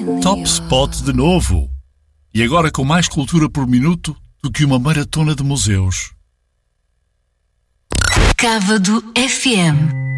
Top Spot de novo. E agora com mais cultura por minuto do que uma maratona de museus. Cávado FM.